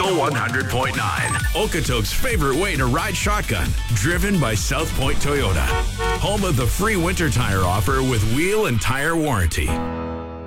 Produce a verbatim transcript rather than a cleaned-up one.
Eagle one hundred point nine. Okotoks' favorite way to ride shotgun. Driven by South Point Toyota. Home of the free winter tire offer with wheel and tire warranty.